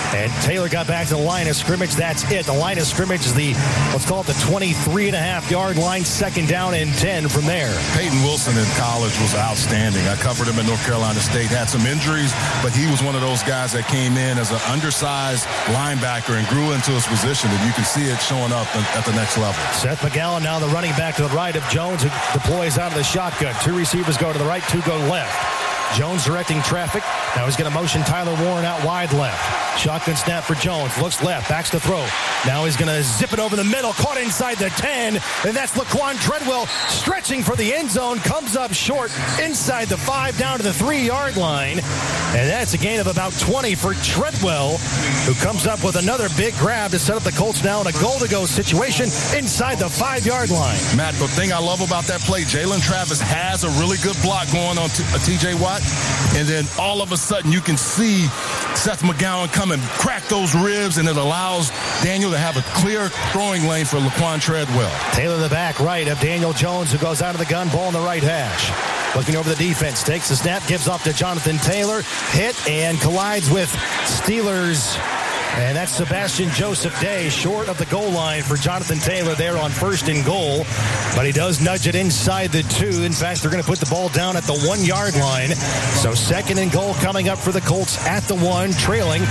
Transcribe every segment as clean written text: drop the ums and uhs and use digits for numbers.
And Taylor got back to the line of scrimmage. That's it. The line of scrimmage is let's call it the 23.5-yard line, 2nd down and 10 from there. Peyton Wilson in college was outstanding. I covered him at North Carolina State. Had some injuries, but he was one of those guys that came in as an undersized linebacker and grew into his position, and you can see it showing up at the next level. Seth McGowan now the running back to the right of Jones, who deploys out of the shotgun. 2 receivers go to the right, 2 go left. Jones directing traffic. Now he's going to motion Tyler Warren out wide left. Shotgun snap for Jones. Looks left. Backs to throw. Now he's going to zip it over the middle. Caught inside the 10. And that's Laquan Treadwell stretching for the end zone. Comes up short inside the 5 down to the 3-yard line. And that's a gain of about 20 for Treadwell, who comes up with another big grab to set up the Colts now in a goal-to-go situation inside the 5-yard line. Matt, the thing I love about that play, Jalen Travis has a really good block going on T.J. Watt. And then all of a sudden you can see Seth McGowan come and crack those ribs, and it allows Daniel to have a clear throwing lane for Laquan Treadwell. Taylor the back right of Daniel Jones, who goes out of the gun, ball in the right hash. Looking over the defense, takes the snap, gives off to Jonathan Taylor, hit and collides with Steelers. And that's Sebastian Joseph Day short of the goal line for Jonathan Taylor there on 1st and goal. But he does nudge it inside the 2. In fact, they're going to put the ball down at the 1-yard line. So 2nd and goal coming up for the Colts at the 1, trailing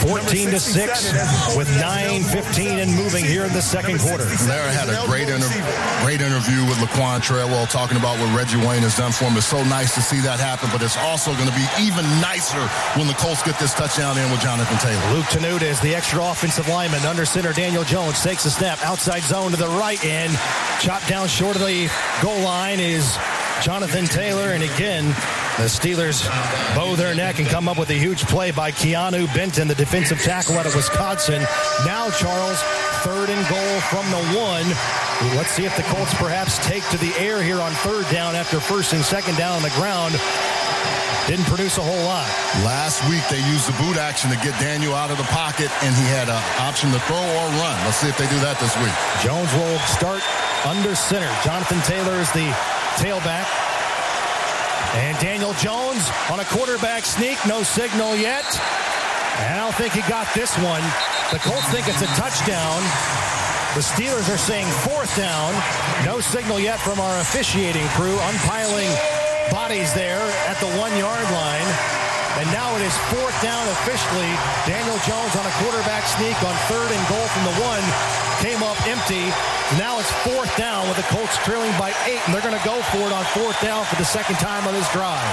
14-6 with 9:15 and moving here in the 2nd quarter. Lara had a great interview with Laquan Treadwell, talking about what Reggie Wayne has done for him. It's so nice to see that happen, but it's also going to be even nicer when the Colts get this touchdown in with Jonathan Taylor. Luke Tenuta is the extra offensive lineman. Under center, Daniel Jones takes a snap. Outside zone to the right, and chopped down short of the goal line is Jonathan Taylor. And again, the Steelers bow their neck and come up with a huge play by Keanu Benton, the defensive tackle out of Wisconsin. Now, Charles, 3rd and goal from the 1. Let's see if the Colts perhaps take to the air here on 3rd down after 1st and 2nd down on the ground. Didn't produce a whole lot. Last week, they used the boot action to get Daniel out of the pocket, and he had an option to throw or run. Let's see if they do that this week. Jones will start under center. Jonathan Taylor is the tailback. And Daniel Jones on a quarterback sneak. No signal yet. And I don't think he got this one. The Colts think it's a touchdown. The Steelers are saying 4th down. No signal yet from our officiating crew. Unpiling bodies there at the 1-yard line. And now it is 4th down officially. Daniel Jones on a quarterback sneak on 3rd and goal from the 1. Came up empty. Now it's 4th down with the Colts trailing by 8. And they're going to go for it on 4th down for the 2nd time on this drive.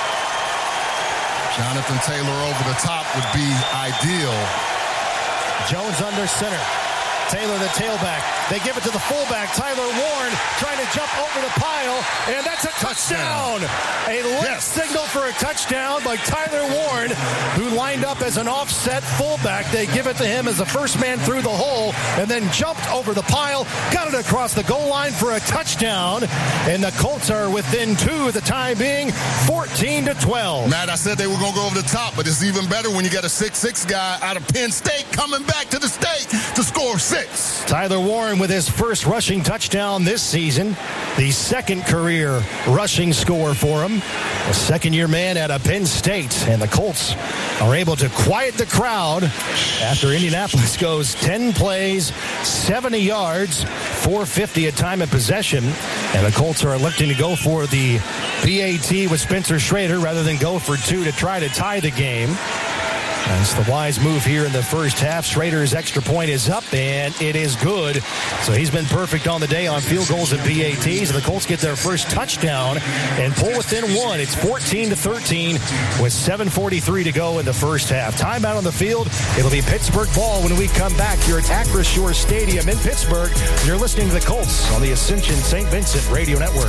Jonathan Taylor over the top would be ideal. Jones under center. Taylor the tailback. They give it to the fullback, Tyler Warren, trying to jump over the pile, and that's a touchdown. A late signal for a touchdown by Tyler Warren, who lined up as an offset fullback. They give it to him as the first man through the hole, and then jumped over the pile, got it across the goal line for a touchdown, and the Colts are within 2 at the time being, 14-12. Matt, I said they were going to go over the top, but it's even better when you got a 6'6" guy out of Penn State coming back to the state to score 6. Tyler Warren with his first rushing touchdown this season, the 2nd career rushing score for him. A second-year man at Penn State, and the Colts are able to quiet the crowd after Indianapolis goes 10 plays, 70 yards, 450 at time of possession, and the Colts are electing to go for the PAT with Spencer Schrader rather than go for 2 to try to tie the game. That's the wise move here in the first half. Schrader's extra point is up, and it is good. So he's been perfect on the day on field goals and PATs. The Colts get their first touchdown and pull within 1. It's 14-13 with 7:43 to go in the first half. Timeout on the field. It'll be Pittsburgh ball when we come back here at Acrisure Stadium in Pittsburgh. You're listening to the Colts on the Ascension St. Vincent Radio Network.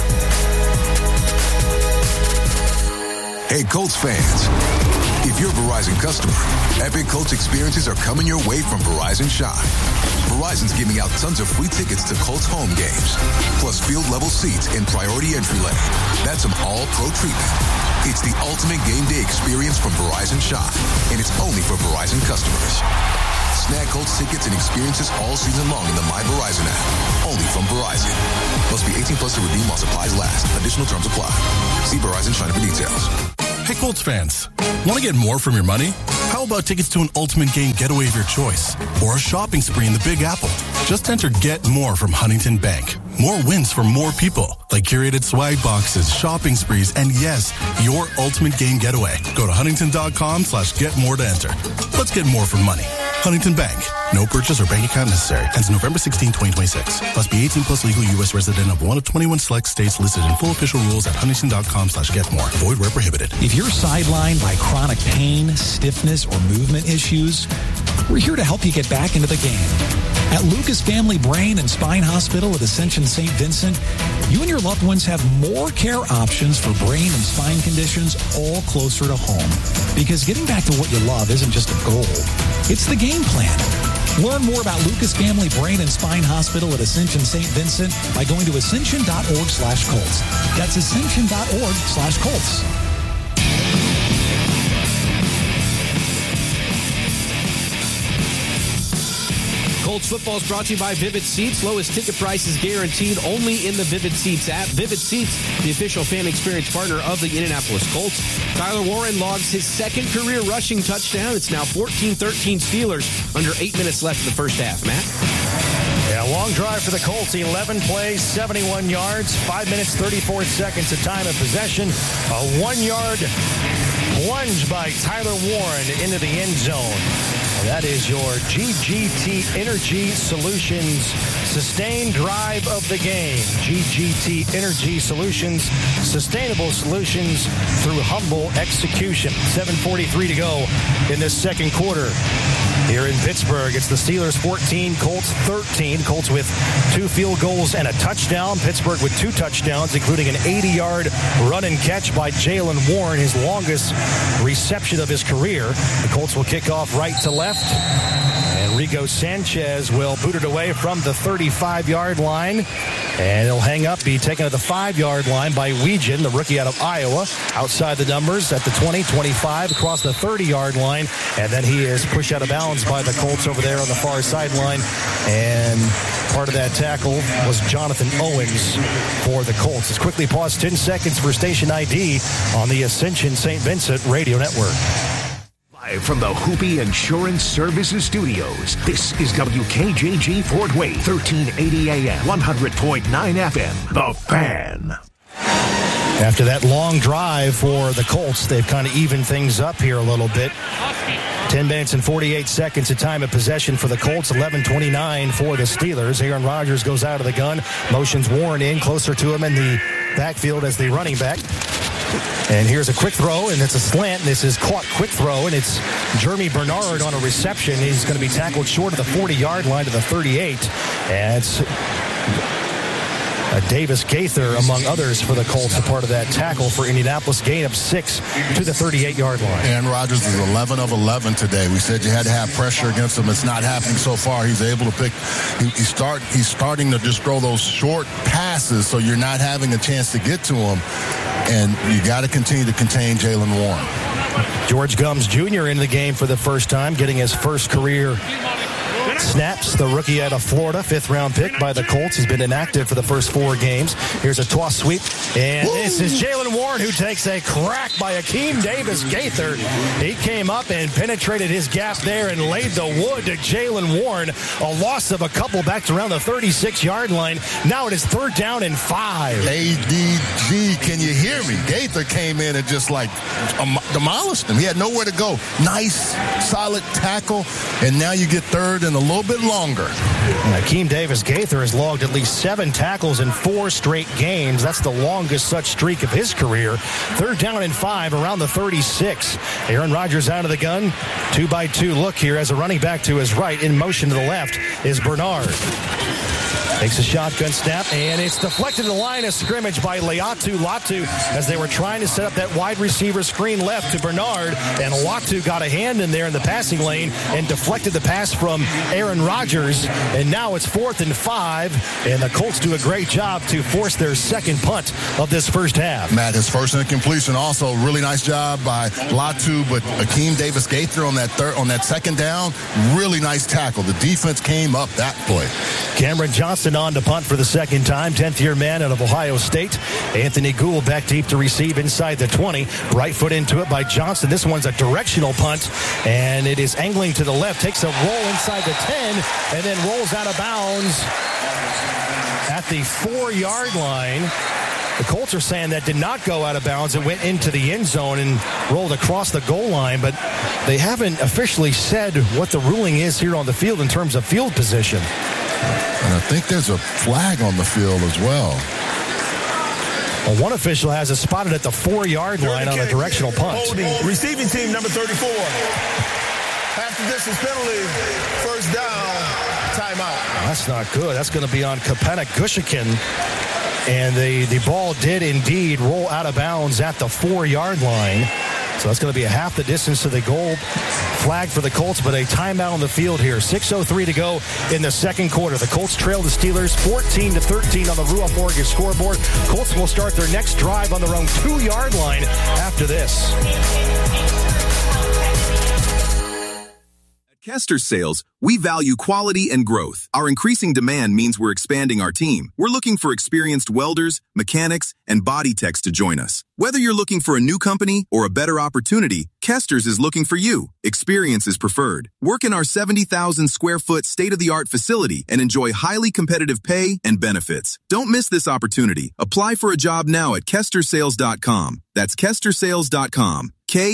Hey, Colts fans. If you're a Verizon customer, epic Colts experiences are coming your way from Verizon Shop. Verizon's giving out tons of free tickets to Colts home games, plus field-level seats and priority entry lane. That's some all-pro treatment. It's the ultimate game day experience from Verizon Shop, and it's only for Verizon customers. Snag Colts tickets and experiences all season long in the My Verizon app, only from Verizon. Must be 18 plus to redeem while supplies last. Additional terms apply. See Verizon China for details. Hey, Colts fans, want to get more from your money? How How about tickets to an ultimate game getaway of your choice? Or a shopping spree in the Big Apple? Just enter Get More from Huntington Bank. More wins for more people, like curated swag boxes, shopping sprees, and yes, your ultimate game getaway. Go to huntington.com/getmore to enter. Let's get more for money. Huntington Bank. No purchase or bank account necessary. Ends November 16, 2026. Must be 18 plus legal U.S. resident of one of 21 select states listed in full official rules at huntington.com/getmore. Void where prohibited. If you're sidelined by chronic pain, stiffness, or movement issues, we're here to help you get back into the game. At Lucas Family Brain and Spine Hospital at Ascension St. Vincent, you and your loved ones have more care options for brain and spine conditions all closer to home. Because getting back to what you love isn't just a goal, it's the game plan. Learn more about Lucas Family Brain and Spine Hospital at Ascension St. Vincent by going to ascension.org/Colts. That's ascension.org/Colts. Colts football is brought to you by Vivid Seats. Lowest ticket prices guaranteed only in the Vivid Seats app. Vivid Seats, the official fan experience partner of the Indianapolis Colts. Tyler Warren logs his second career rushing touchdown. It's now 14-13 Steelers. Under 8 minutes left in the first half. Matt? Yeah, long drive for the Colts. 11 plays, 71 yards, 5 minutes, 34 seconds of time of possession. A 1-yard plunge by Tyler Warren into the end zone. That is your GGT Energy Solutions sustained drive of the game. GGT Energy Solutions, sustainable solutions through humble execution. 7:43 to go in this second quarter. Here in Pittsburgh, it's the Steelers 14, Colts 13. Colts with 2 field goals and a touchdown. Pittsburgh with 2 touchdowns, including an 80-yard run and catch by Jaylen Warren, his longest reception of his career. The Colts will kick off right to left. And Rico Sanchez will boot it away from the 35-yard line. And he'll hang up, be taken to the 5-yard line by Weegan, the rookie out of Iowa. Outside the numbers at the 20, 25, across the 30-yard line. And then he is pushed out of bounds by the Colts over there on the far sideline. And part of that tackle was Jonathan Owens for the Colts. Let's quickly pause 10 seconds for station ID on the Ascension St. Vincent Radio Network. Live from the Hoopy Insurance Services Studios, this is WKJG Fort Wayne, 1380 AM, 100.9 FM, The Fan. After that long drive for the Colts, they've kind of evened things up here a little bit. 10 minutes and 48 seconds of time of possession for the Colts, 11:29 for the Steelers. Aaron Rodgers goes out of the gun, motions Warren in closer to him in the backfield as the running back. And here's a quick throw, and it's a slant. This is caught quick throw, and it's Jeremy Bernard on a reception. He's going to be tackled short of the 40-yard line to the 38. And it's Davis Gaither, among others, for the Colts, a part of that tackle for Indianapolis. Gain of 6 to the 38-yard line. Aaron Rodgers is 11 of 11 today. We said you had to have pressure against him. It's not happening so far. He's able to pick. He's starting to just throw those short passes, so you're not having a chance to get to him. And you got to continue to contain Jaylen Warren. George Gumbs Jr. in the game for the first time, getting his first career snaps. The rookie out of Florida, 5th-round pick by the Colts. He's been inactive for the first 4 games. Here's a toss sweep. And this is Jaylen Warren, who takes a crack by Akeem Davis Gaither. He came up and penetrated his gap there and laid the wood to Jaylen Warren. A loss of a couple back to around the 36-yard line. Now it is 3rd down and 5. ADG, can you hear me? Gaither came in and just demolished him. He had nowhere to go. Nice, solid tackle. And now you get 3rd and a little bit longer. Akeem Davis Gaither has logged at least 7 tackles in 4 straight games. That's the longest such streak of his career. 3rd down and 5 around the 36. Aaron Rodgers out of the gun. 2-by-2 look here as a running back to his right. In motion to the left is Bernard. Takes a shotgun snap, and it's deflected to the line of scrimmage by Laiatu Latu as they were trying to set up that wide receiver screen left to Bernard, and Latu got a hand in there in the passing lane and deflected the pass from Aaron Rodgers, and now it's 4th and 5, and the Colts do a great job to force their second punt of this first half. Matt, his first incompletion also, really nice job by Latu, but Akeem Davis Gaither on that second down, really nice tackle. The defense came up that play. Cameron Johnston on to punt for the second time. 10th-year man out of Ohio State. Anthony Gould back deep to receive inside the 20. Right foot into it by Johnston. This one's a directional punt, and it is angling to the left. Takes a roll inside the 10, and then rolls out of bounds at the 4-yard line. The Colts are saying that did not go out of bounds. It went into the end zone and rolled across the goal line, but they haven't officially said what the ruling is here on the field in terms of field position. And I think there's a flag on the field as well. Well, one official has it spotted at the 4-yard line on a directional punt. Holding receiving team number 34. After distance penalty, first down, timeout. That's not good. That's going to be on Kapanik Gushikin. And the ball did indeed roll out of bounds at the 4-yard line. So that's going to be a half the distance to the goal. Flag for the Colts, but a timeout on the field here. 6:03 to go in the second quarter. The Colts trail the Steelers 14-13 on the Ruoff Mortgage scoreboard. Colts will start their next drive on their own 2-yard line after this. Kester Sales, we value quality and growth. Our increasing demand means we're expanding our team. We're looking for experienced welders, mechanics, and body techs to join us. Whether you're looking for a new company or a better opportunity, Kester's is looking for you. Experience is preferred. Work in our 70,000 square foot state-of-the-art facility and enjoy highly competitive pay and benefits. Don't miss this opportunity. Apply for a job now at KesterSales.com. That's KesterSales.com.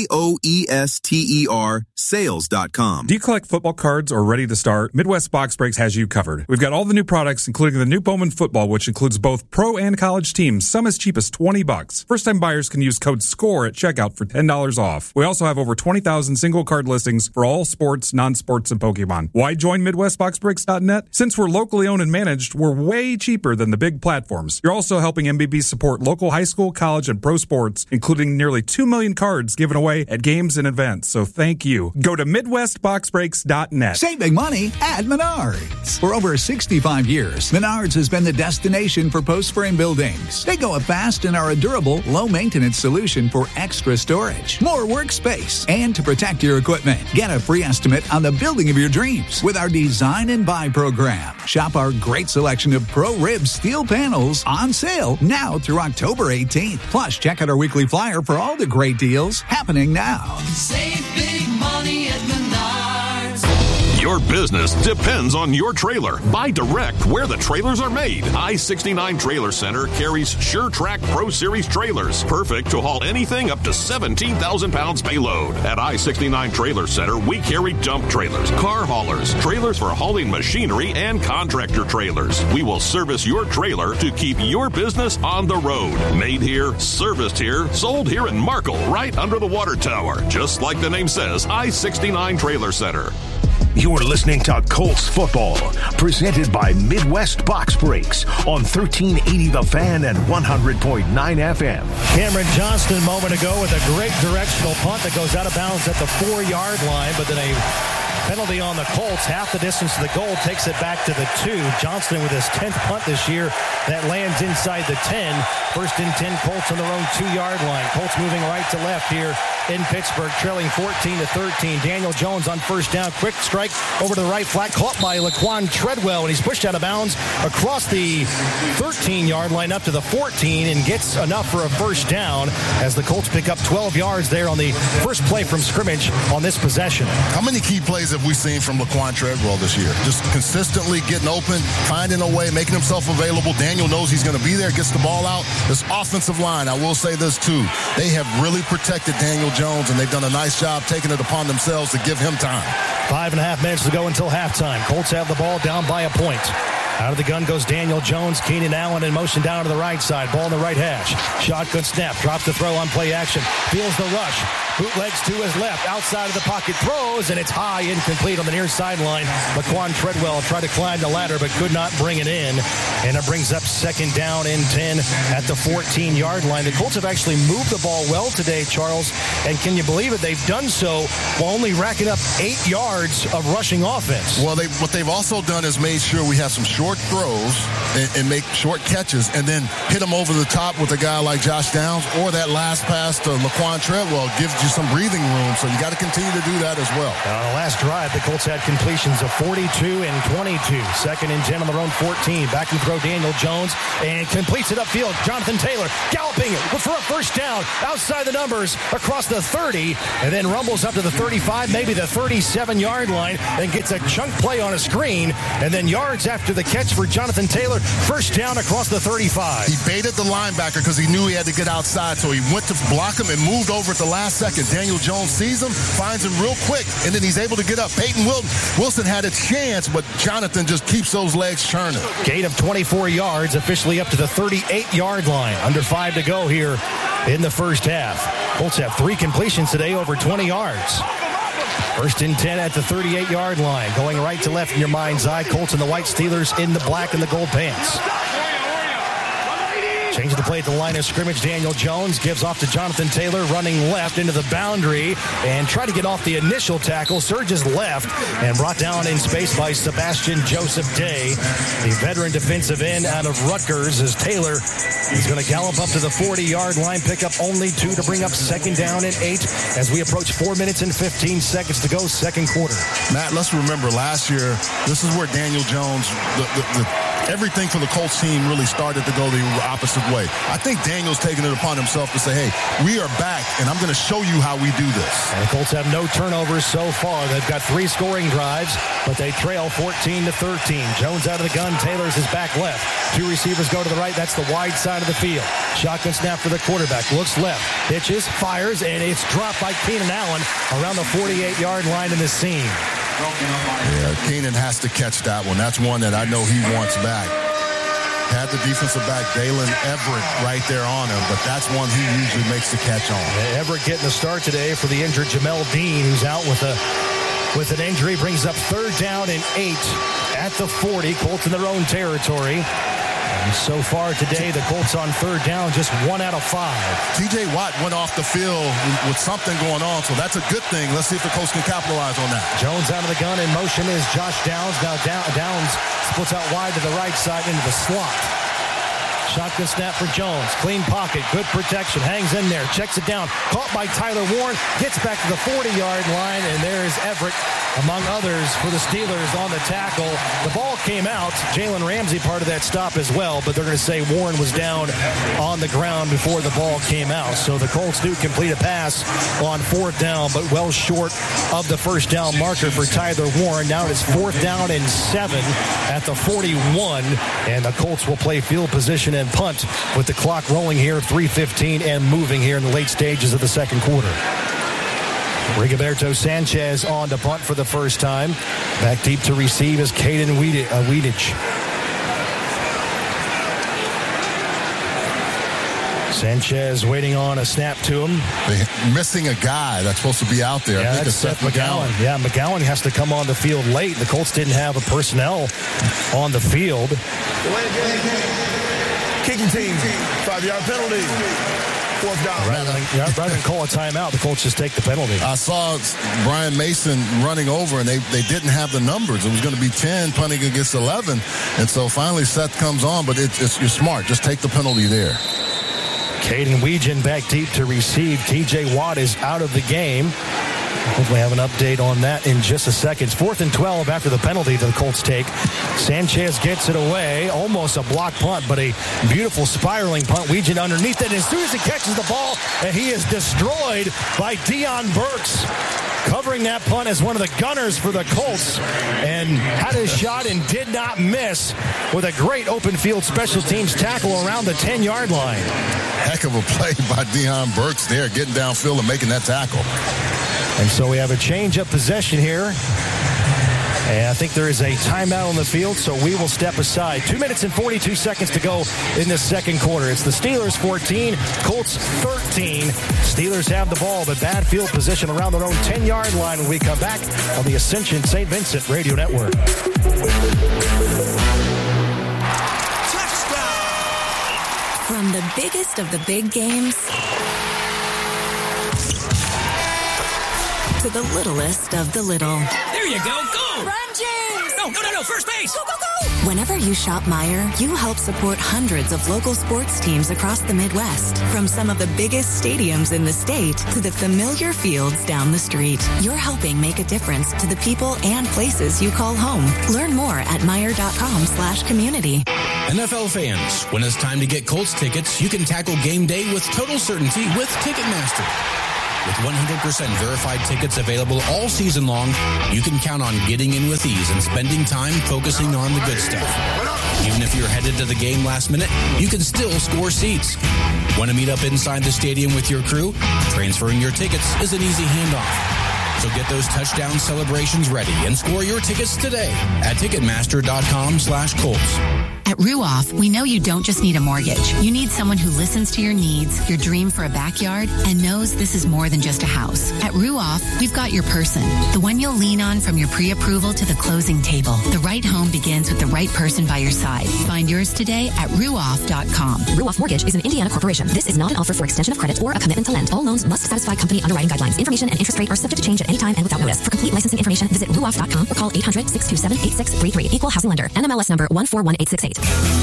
KOESTER sales.com. Do you collect football cards or ready to start? Midwest Box Breaks has you covered. We've got all the new products, including the new Bowman football, which includes both pro and college teams, some as cheap as $20. First-time buyers can use code SCORE at checkout for $10 off. We also have over 20,000 single card listings for all sports, non-sports, and Pokemon. Why join MidwestBoxBreaks.net? Since we're locally owned and managed, we're way cheaper than the big platforms. You're also helping MBB support local high school, college, and pro sports, including nearly 2 million cards given away at games and events. So thank you. Go to MidwestBoxBreaks.net. Saving money at Menards. For over 65 years, Menards has been the destination for post-frame buildings. They go up fast and are a durable, low-maintenance solution for extra storage, more workspace, and to protect your equipment. Get a free estimate on the building of your dreams with our Design and Buy program. Shop our great selection of Pro-Rib steel panels on sale now through October 18th. Plus, check out our weekly flyer for all the great deals happening now. Save big money at Menards. Your business depends on your trailer. Buy direct where the trailers are made. I-69 Trailer Center carries SureTrack Pro Series trailers, perfect to haul anything up to 17,000 pounds payload. At I-69 Trailer Center, we carry dump trailers, car haulers, trailers for hauling machinery, and contractor trailers. We will service your trailer to keep your business on the road. Made here, serviced here, sold here in Markle, right under the water tower. Just like the name says, I-69 Trailer Center. You're listening to Colts football, presented by Midwest Box Breaks on 1380 The Fan and 100.9 FM. Cameron Johnston a moment ago with a great directional punt that goes out of bounds at the 4-yard line, but then a penalty on the Colts, half the distance to the goal, takes it back to the 2. Johnston with his 10th punt this year that lands inside the 10. First and 10 Colts on their own 2-yard line. Colts moving right to left here in Pittsburgh, trailing 14-13. Daniel Jones on first down. Quick strike over to the right flat, caught by Laquan Treadwell, and he's pushed out of bounds across the 13-yard line up to the 14 and gets enough for a first down as the Colts pick up 12 yards there on the first play from scrimmage on this possession. How many key plays have we seen from Laquan Treadwell this year? Just consistently getting open, finding a way, making himself available. Daniel knows he's going to be there, gets the ball out. This offensive line, I will say this too, they have really protected Daniel Jones, and they've done a nice job taking it upon themselves to give him time. 5.5 minutes to go until halftime. Colts have the ball down by a point. Out of the gun goes Daniel Jones. Keenan Allen in motion down to the right side. Ball in the right hash. Shotgun snap. Drops the throw on play action. Feels the rush. Bootlegs to his left. Outside of the pocket throws, and it's high, incomplete on the near sideline. Laquan Treadwell tried to climb the ladder, but could not bring it in. And it brings up second down and 10 at the 14-yard line. The Colts have actually moved the ball well today, Charles. And can you believe it? They've done so while only racking up 8 yards of rushing offense. Well, what they've also done is made sure we have some short short throws and make short catches and then hit them over the top with a guy like Josh Downs, or that last pass to Laquan Treadwell gives you some breathing room. So you got to continue to do that as well. On the last drive, the Colts had completions of 42 and 22. 2nd and 10 on their own 14. Back and throw Daniel Jones and completes it upfield. Jonathan Taylor galloping it for a first down outside the numbers across the 30 and then rumbles up to the 35, maybe the 37-yard line and gets a chunk play on a screen and then yards after the catch for Jonathan Taylor. First down across the 35. He baited the linebacker because he knew he had to get outside, so he went to block him and moved over at the last second. Daniel Jones sees him, finds him real quick, and then he's able to get up. Peyton Wilson had a chance, but Jonathan just keeps those legs churning. Gain of 24 yards, officially up to the 38-yard line. Under 5 to go here in the first half. Colts have 3 completions today over 20 yards. First and 10 at the 38-yard line. Going right to left in your mind's eye. Colts and the white, Steelers in the black and the gold pants. Changing the play at the line of scrimmage. Daniel Jones gives off to Jonathan Taylor, running left into the boundary and try to get off the initial tackle. Surges left and brought down in space by Sebastian Joseph Day, the veteran defensive end out of Rutgers, as Taylor is going to gallop up to the 40-yard line, pick up only 2 to bring up 2nd down and 8 as we approach 4 minutes and 15 seconds to go, second quarter. Matt, let's remember last year, this is where Daniel Jones, everything for the Colts team really started to go the opposite way. I think Daniel's taking it upon himself to say, hey, we are back, and I'm going to show you how we do this. And the Colts have no turnovers so far. They've got 3 scoring drives, but they trail 14-13. Jones out of the gun. Taylor's his back left. 2 receivers go to the right. That's the wide side of the field. Shotgun snap for the quarterback. Looks left. Pitches, fires, and it's dropped by Keenan Allen around the 48-yard line in the seam. Yeah, Keenan has to catch that one. That's one that I know he wants back. Had the defensive back, Dalen Everett, right there on him, but that's one he usually makes the catch on. Everett getting the start today for the injured Jamel Dean, who's out with an injury. Brings up 3rd down and 8 at the 40. Colts in their own territory. And so far today, the Colts on 3rd down, just 1 out of 5. T.J. Watt went off the field with something going on, so that's a good thing. Let's see if the Colts can capitalize on that. Jones out of the gun. In motion is Josh Downs. Now Downs splits out wide to the right side into the slot. Shotgun snap for Jones. Clean pocket. Good protection. Hangs in there. Checks it down. Caught by Tyler Warren. Gets back to the 40-yard line. And there's Everett, among others, for the Steelers on the tackle. The ball came out. Jalen Ramsey part of that stop as well. But they're going to say Warren was down on the ground before the ball came out. So the Colts do complete a pass on 4th down, but well short of the first down marker for Tyler Warren. Now it's 4th down and 7 at the 41. And the Colts will play field position and punt with the clock rolling here, 3:15 and moving here in the late stages of the second quarter. Rigoberto Sanchez on to punt for the first time. Back deep to receive is Caden Weedich. Sanchez waiting on a snap to him. They're missing a guy that's supposed to be out there. Yeah, that's Seth McGowan. Yeah, McGowan has to come on the field late. The Colts didn't have a personnel on the field. Kicking team, 5-yard penalty. 4th down. Rather than call a timeout, the Colts just take the penalty. I saw Brian Mason running over, and they didn't have the numbers. It was going to be 10, punting against 11. And so finally Seth comes on, but you're smart. Just take the penalty there. Caden Weegan back deep to receive. T.J. Watt is out of the game. Hopefully have an update on that in just a second. It's 4th and 12 after the penalty that the Colts take. Sanchez gets it away. Almost a block punt, but a beautiful spiraling punt. Weegan underneath it. And as soon as he catches the ball, and he is destroyed by Deion Burks. Covering that punt as one of the gunners for the Colts, and had his shot and did not miss with a great open field special teams tackle around the 10-yard line. Heck of a play by Deion Burks there, getting downfield and making that tackle. And so we have a change of possession here. And I think there is a timeout on the field, so we will step aside. 2 minutes and 42 seconds to go in this second quarter. It's the Steelers 14, Colts 13. Steelers have the ball, but bad field position around their own 10-yard line when we come back on the Ascension St. Vincent Radio Network. From the biggest of the big games to the littlest of the little. There you go, go! Run, James! No, first base! Go, go, go! Whenever you shop Meijer, you help support hundreds of local sports teams across the Midwest. From some of the biggest stadiums in the state to the familiar fields down the street. You're helping make a difference to the people and places you call home. Learn more at Meijer.com/community. NFL fans, when it's time to get Colts tickets, you can tackle game day with total certainty with Ticketmaster. With 100% verified tickets available all season long, you can count on getting in with ease and spending time focusing on the good stuff. Even if you're headed to the game last minute, you can still score seats. Want to meet up inside the stadium with your crew? Transferring your tickets is an easy handoff. So get those touchdown celebrations ready and score your tickets today at Ticketmaster.com/Colts. At Ruoff, we know you don't just need a mortgage. You need someone who listens to your needs, your dream for a backyard, and knows this is more than just a house. At Ruoff, we've got your person, the one you'll lean on from your pre-approval to the closing table. The right home begins with the right person by your side. Find yours today at Ruoff.com. Ruoff Mortgage is an Indiana corporation. This is not an offer for extension of credit or a commitment to lend. All loans must satisfy company underwriting guidelines. Information and interest rate are subject to change at any time and without notice. For complete licensing information, visit Ruoff.com or call 800-627-8633. Equal housing lender. NMLS number 141868.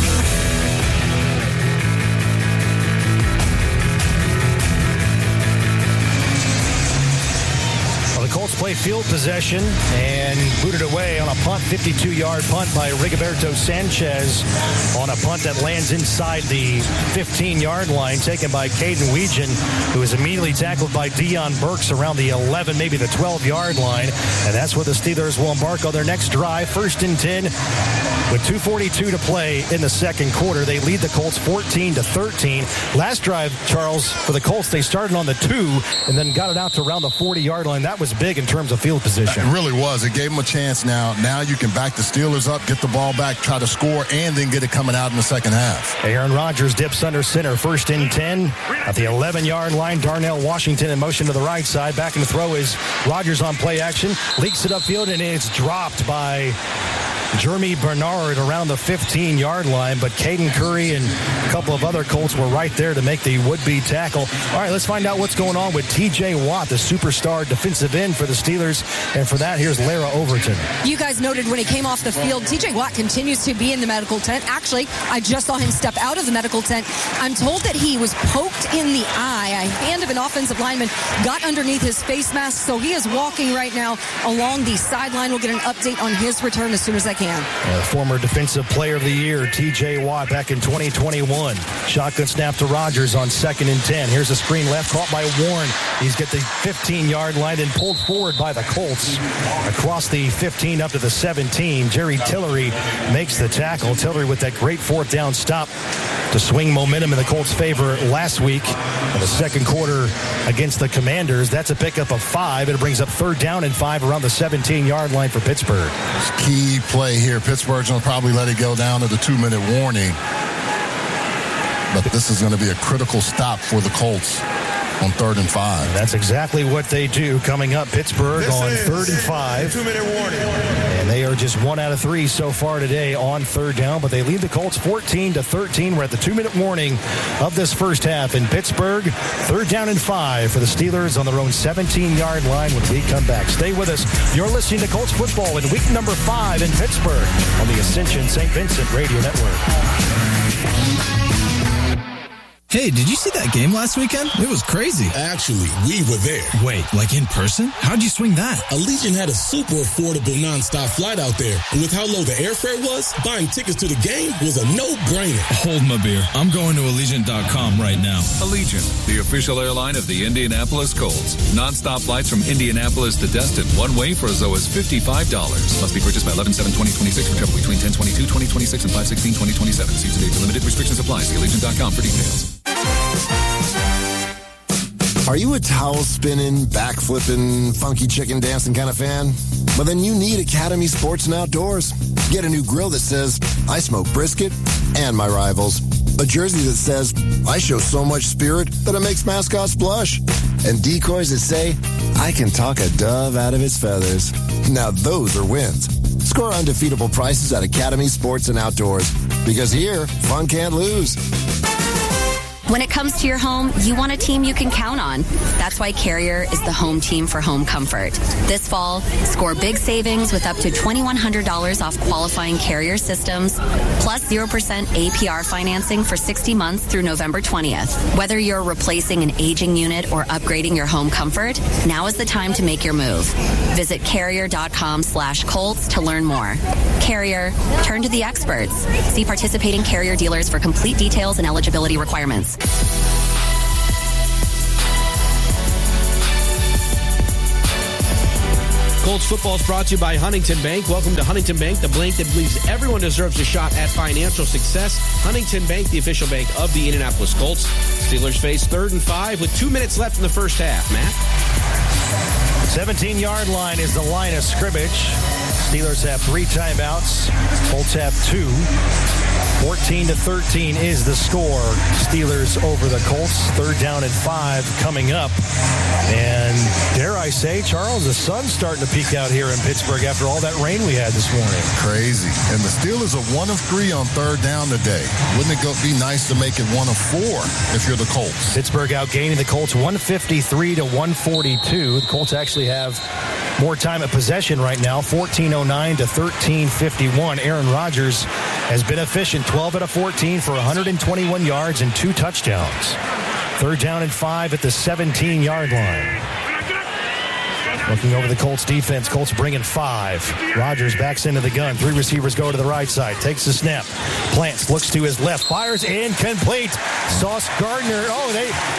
The Colts play field possession and booted away on a punt, 52-yard punt by Rigoberto Sanchez on a punt that lands inside the 15-yard line, taken by Caden Weegan, who is immediately tackled by Dion Burks around the 11, maybe the 12-yard line. And that's where the Steelers will embark on their next drive, 1st and 10. With 2:42 to play in the second quarter, they lead the Colts 14-13. Last drive, Charles, for the Colts, they started on the 2 and then got it out to around the 40-yard line. That was big in terms of field position. It really was. It gave them a chance now. Now you can back the Steelers up, get the ball back, try to score, and then get it coming out in the second half. Aaron Rodgers dips under center, 1st and 10. At the 11-yard line, Darnell Washington in motion to the right side. Back in the throw is Rodgers on play action. Leaks it upfield, and it's dropped by Jeremy Bernard around the 15-yard line, but Caden Curry and a couple of other Colts were right there to make the would-be tackle. All right, let's find out what's going on with T.J. Watt, the superstar defensive end for the Steelers. And for that, here's Lara Overton. You guys noted when he came off the field, T.J. Watt continues to be in the medical tent. Actually, I just saw him step out of the medical tent. I'm told that he was poked in the eye. A hand of an offensive lineman got underneath his face mask, so he is walking right now along the sideline. We'll get an update on his return as soon as I can. Former Defensive Player of the Year, T.J. Watt, back in 2021. Shotgun snap to Rodgers on 2nd and 10. Here's a screen left, caught by Warren. He's got the 15-yard line and pulled forward by the Colts. Across the 15 up to the 17, Jerry Tillery makes the tackle. Tillery with that great 4th down stop to swing momentum in the Colts' favor last week in the second quarter against the Commanders. That's a pickup of 5. It brings up 3rd down and 5 around the 17-yard line for Pittsburgh. Key play here. Pittsburgh's going to probably let it go down to the 2-minute warning. But this is going to be a critical stop for the Colts on 3rd and 5. That's exactly what they do coming up. Pittsburgh on 3rd and 5. 2-minute warning. And they are just 1 out of 3 so far today on 3rd down, but they lead the Colts 14-13. We're at the 2-minute warning of this first half in Pittsburgh. 3rd down and 5 for the Steelers on their own 17-yard line when we come back. Stay with us. You're listening to Colts football in week number 5 in Pittsburgh on the Ascension St. Vincent Radio Network. Hey, did you see that game last weekend? It was crazy. Actually, we were there. Wait, like in person? How'd you swing that? Allegiant had a super affordable nonstop flight out there. And with how low the airfare was, buying tickets to the game was a no-brainer. Hold my beer. I'm going to Allegiant.com right now. Allegiant, the official airline of the Indianapolis Colts. Nonstop flights from Indianapolis to Destin, one way for as low as $55. Must be purchased by 11/7/2026 for travel between 10/22/2026 and 5/16/2027. See today for limited restrictions apply. See Allegiant.com for details. Are you a towel spinning, back flipping, funky chicken dancing kind of fan? Well, then you need Academy Sports and Outdoors. Get a new grill that says, I smoke brisket and my rivals. A jersey that says, I show so much spirit that it makes mascots blush. And decoys that say, I can talk a dove out of its feathers. Now those are wins. Score undefeatable prices at Academy Sports and Outdoors. Because here, fun can't lose. When it comes to your home, you want a team you can count on. That's why Carrier is the home team for home comfort. This fall, score big savings with up to $2,100 off qualifying Carrier systems, plus 0% APR financing for 60 months through November 20th. Whether you're replacing an aging unit or upgrading your home comfort, now is the time to make your move. Visit Carrier.com/Colts to learn more. Carrier, turn to the experts. See participating Carrier dealers for complete details and eligibility requirements. Colts football is brought to you by Huntington Bank. Welcome to Huntington Bank, the bank that believes everyone deserves a shot at financial success. Huntington Bank, the official bank of the Indianapolis Colts. Steelers face 3rd and 5 with 2 minutes left in the first half. Matt? 17-yard line is the line of scrimmage. Steelers have 3 timeouts. Colts have 2. 14-13 is the score. Steelers over the Colts. 3rd down and 5 coming up. And dare I say, Charles, the sun's starting to peek out here in Pittsburgh after all that rain we had this morning. Crazy. And the Steelers are 1 of 3 on 3rd down today. Wouldn't it be nice to make it 1 of 4 if you're the Colts? Pittsburgh outgaining the Colts 153-142. The Colts actually have more time at possession right now, 14:09 to 13:51. Aaron Rodgers has been efficient, 12 out of 14 for 121 yards and 2 touchdowns. 3rd down and 5 at the 17-yard line. Looking over the Colts defense, Colts bringing 5. Rodgers backs into the gun. 3 receivers go to the right side. Takes the snap. Plants, looks to his left. Fires incomplete. Sauce Gardner. Oh,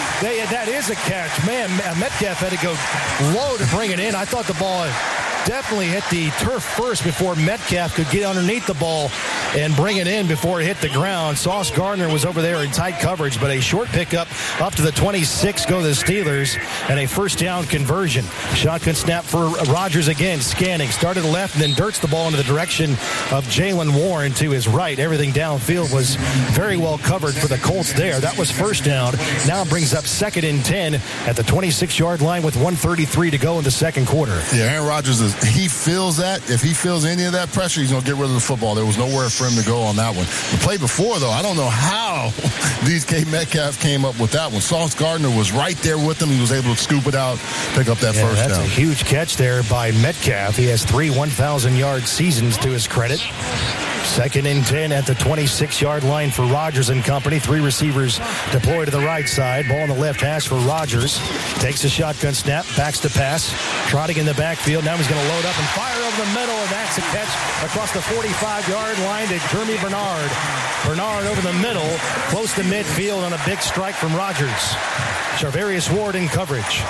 that is a catch. Man, Metcalf had to go low to bring it in. I thought the ball definitely hit the turf first before Metcalf could get underneath the ball and bring it in before it hit the ground. Sauce Gardner was over there in tight coverage, but a short pickup up to the 26 go the Steelers, and a 1st down conversion. Shotgun snap for Rodgers again, scanning. Started left and then dirts the ball into the direction of Jaylen Warren to his right. Everything downfield was very well covered for the Colts there. That was 1st down. Now brings up 2nd and 10 at the 26-yard line with 1:33 to go in the 2nd quarter. Yeah, Aaron Rodgers he feels that. If he feels any of that pressure, he's going to get rid of the football. There was nowhere for him to go on that one. The play before, though, I don't know how DK Metcalf came up with that one. Sauce Gardner was right there with him. He was able to scoop it out, pick up that 1st down. That's a huge catch there by Metcalf. He has 3 1,000-yard seasons to his credit. 2nd and 10 at the 26-yard line for Rodgers and company. 3 receivers deployed to the right side. Ball on the left hash for Rodgers. Takes a shotgun snap, backs to pass. Trotting in the backfield. Now he's going to load up and fire over the middle, and that's a catch across the 45-yard line to Jeremy Bernard. Bernard over the middle, close to midfield on a big strike from Rodgers. Charvarius Ward in coverage.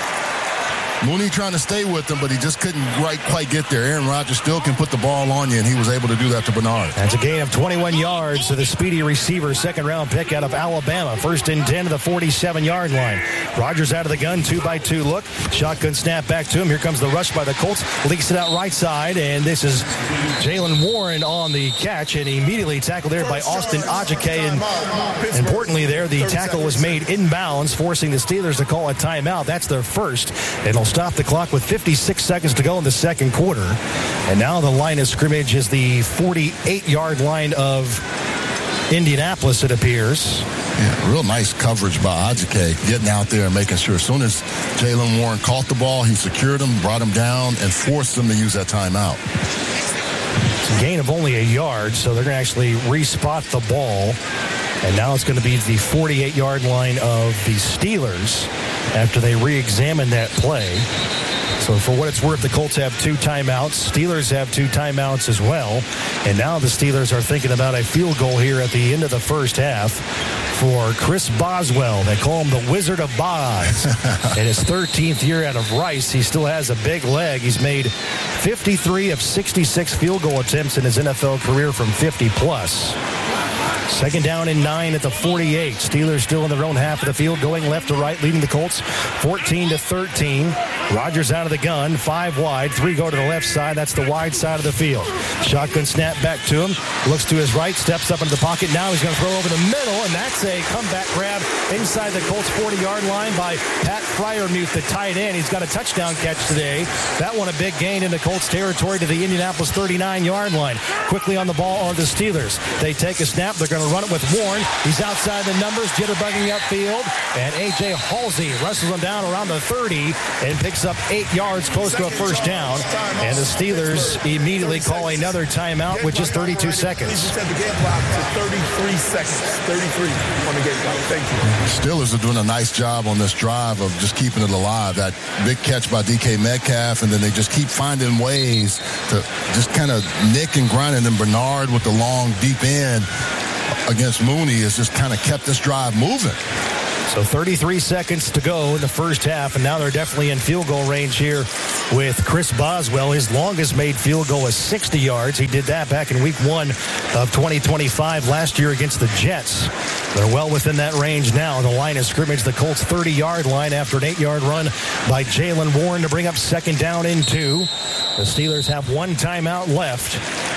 Mooney trying to stay with him, but he just couldn't quite get there. Aaron Rodgers still can put the ball on you, and he was able to do that to Bernard. That's a gain of 21 yards to the speedy receiver, 2nd-round pick out of Alabama. 1st and 10 to the 47-yard line. Rodgers out of the gun, 2-by-2 look. Shotgun snap back to him. Here comes the rush by the Colts. Leaks it out right side, and this is Jaylen Warren on the catch, and immediately tackled there by Austin Ajike. And importantly there, the tackle was made inbounds, forcing the Steelers to call a timeout. That's their first. It'll stop the clock with 56 seconds to go in the 2nd quarter. And now the line of scrimmage is the 48-yard line of Indianapolis, it appears. Yeah, real nice coverage by Ajike, getting out there and making sure as soon as Jaylen Warren caught the ball, he secured him, brought him down, and forced him to use that timeout. It's a gain of only a yard, so they're going to actually respot the ball. And now it's going to be the 48-yard line of the Steelers after they re-examine that play. So for what it's worth, the Colts have 2 timeouts. Steelers have 2 timeouts as well. And now the Steelers are thinking about a field goal here at the end of the first half for Chris Boswell. They call him the Wizard of Boz. In his 13th year out of Rice, he still has a big leg. He's made 53 of 66 field goal attempts in his NFL career from 50-plus. 2nd down and 9 at the 48. Steelers still in their own half of the field, going left to right, leading the Colts 14-13. Rodgers out of the gun, 5 wide, 3 go to the left side. That's the wide side of the field. Shotgun snap back to him. Looks to his right, steps up into the pocket. Now he's going to throw over the middle, and that's a comeback grab inside the Colts 40-yard line by Pat Freiermuth, the tight end. He's got a touchdown catch today. That one a big gain into Colts territory to the Indianapolis 39-yard line. Quickly on the ball are the Steelers. They take a snap. They're going to run it with Warren. He's outside the numbers, jitterbugging upfield, and A.J. Halsey wrestles him down around the 30 and picks up 8 yards, close to a first down. And the Steelers immediately call another timeout with just 32 seconds. Set the game clock to 33 seconds. 33 on the game clock. Thank you. Steelers are doing a nice job on this drive of just keeping it alive. That big catch by DK Metcalf, and then they just keep finding ways to just kind of nick and grind. And then Bernard with the long, deep end against Mooney has just kind of kept this drive moving. So 33 seconds to go in the first half, and now they're definitely in field goal range here with Chris Boswell. His longest made field goal is 60 yards. He did that back in week 1 of 2025 last year against the Jets. They're well within that range now. The line of scrimmage, the Colts 30-yard line after an 8-yard run by Jaylen Warren to bring up second down and 2. The Steelers have 1 timeout left.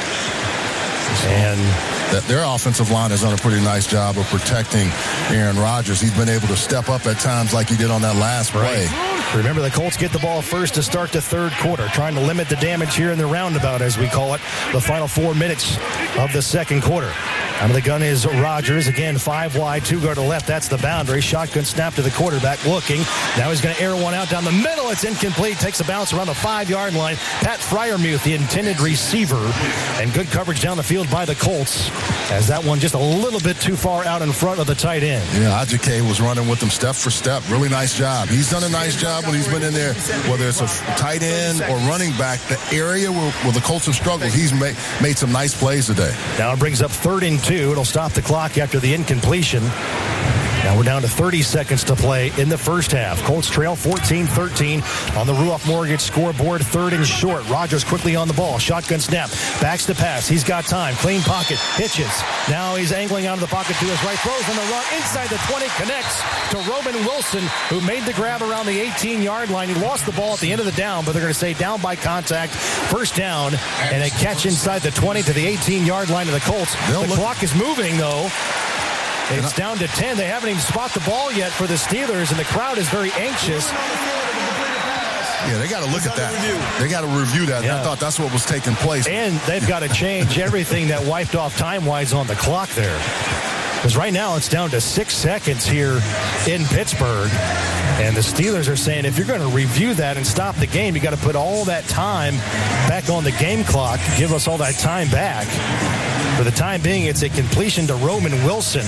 And their offensive line has done a pretty nice job of protecting Aaron Rodgers. He's been able to step up at times like he did on that last play. Remember, the Colts get the ball first to start the third quarter, trying to limit the damage here in the roundabout, as we call it, the final 4 minutes of the second quarter. Out of the gun is Rodgers. Again, 5 wide, 2 go to the left. That's the boundary. Shotgun snap to the quarterback looking. Now he's going to air one out down the middle. It's incomplete. Takes a bounce around the 5-yard line. Pat Freiermuth, the intended receiver. And good coverage down the field by the Colts, as that one just a little bit too far out in front of the tight end. Yeah, Ajike was running with them step for step. Really nice job. He's done a nice job when he's been in there, whether it's a tight end or running back. The area where the Colts have struggled, he's made some nice plays today. Now it brings up 3rd and 2. It'll stop the clock after the incompletion. Now we're down to 30 seconds to play in the first half. Colts trail 14-13 on the Ruoff Mortgage scoreboard. 3rd and short. Rodgers quickly on the ball. Shotgun snap. Backs to pass. He's got time. Clean pocket. Hitches. Now he's angling out of the pocket to his right. Throws on the run inside the 20. Connects to Roman Wilson, who made the grab around the 18-yard line. He lost the ball at the end of the down, but they're going to say down by contact. First down, and a catch inside the 20 to the 18-yard line of the Colts. The clock is moving, though. It's down to 10. They haven't even spot the ball yet for the Steelers, and the crowd is very anxious. Yeah, they got to look at that. They got to review that. Yeah. I thought that's what was taking place. And they've got to change everything that wiped off time-wise on the clock there. Because right now it's down to 6 seconds here in Pittsburgh. And the Steelers are saying if you're going to review that and stop the game, you got to put all that time back on the game clock, give us all that time back. For the time being, it's a completion to Roman Wilson.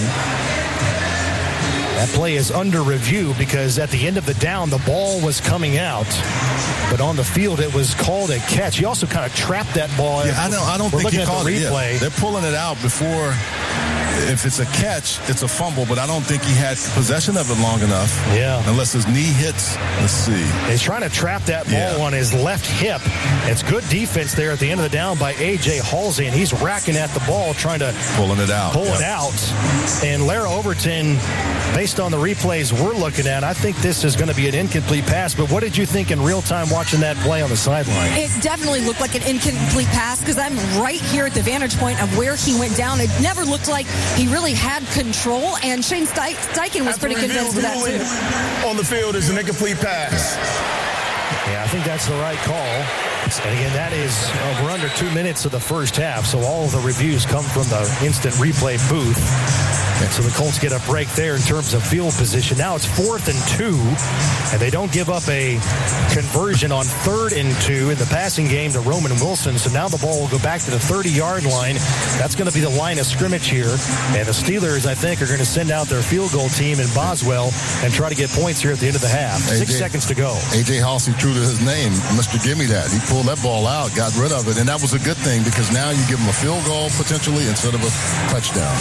That play is under review because at the end of the down, the ball was coming out. But on the field, it was called a catch. He also kind of trapped that ball. Yeah, I don't think he called it. Yeah. They're pulling it out before. If it's a catch, it's a fumble, but I don't think he had possession of it long enough. Yeah. Unless his knee hits. Let's see. He's trying to trap that ball on his left hip. It's good defense there at the end of the down by A.J. Halsey, and he's racking at the ball, trying to pulling it out. Pull it out. And Lara Overton, based on the replays we're looking at, I think this is going to be an incomplete pass. But what did you think in real time watching that play on the sideline? It definitely looked like an incomplete pass because I'm right here at the vantage point of where he went down. It never looked like he really had control, and Shane Steichen was pretty convinced of that too. On the field is an incomplete pass. Yeah, I think that's the right call. And again, that is, we're under 2 minutes of the first half, so all of the reviews come from the instant replay booth. And so the Colts get a break there in terms of field position. Now it's 4th and 2, and they don't give up a conversion on 3rd and 2 in the passing game to Roman Wilson. So now the ball will go back to the 30-yard line. That's going to be the line of scrimmage here. And the Steelers, I think, are going to send out their field goal team in Boswell and try to get points here at the end of the half. 6 seconds to go. A.J. Halsey, true to his name, Mr. Gimme That. He pulled that ball out, got rid of it, and that was a good thing because now you give him a field goal potentially instead of a touchdown.